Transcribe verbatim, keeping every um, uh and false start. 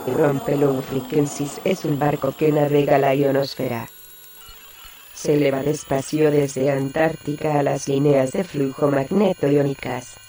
Rompelung Frequencies es un barco que navega la ionosfera. Se eleva despacio desde Antártica a las líneas de flujo magneto-iónicas.